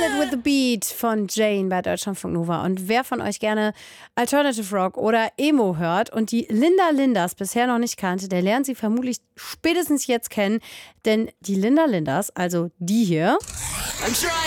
It with the Beat von Jane bei Deutschlandfunk Nova. Und wer von euch gerne Alternative Rock oder Emo hört und die Linda Lindas bisher noch nicht kannte, der lernt sie vermutlich spätestens jetzt kennen. Denn die Linda Lindas, also die hier,